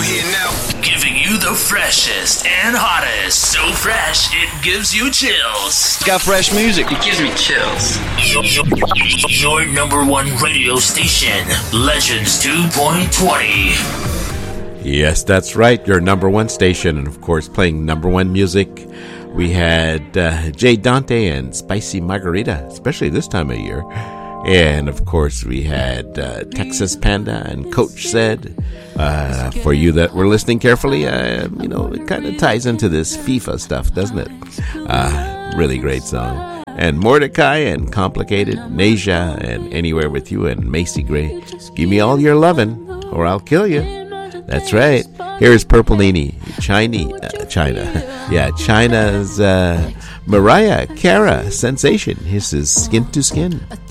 Yeah, now. Giving you the freshest and hottest. So fresh, it gives you chills. It's got fresh music. It gives me chills. Your number one radio station, Legends 2.20. Yes, that's right. Your number one station. And, of course, playing number one music. We had Jay Dante and Spicy Margarita, especially this time of year. And, of course, we had Texas Panda and Coach Said. For you that were listening carefully, it kind of ties into this FIFA stuff, doesn't it? Really great song. And Mordecai and Complicated, Nasia and Anywhere With You and Macy Gray. Give me all your lovin' or I'll kill you. That's right. Here's Purple Nini, China. Yeah, China's Mariah Cara Sensation. This is Skin to Skin.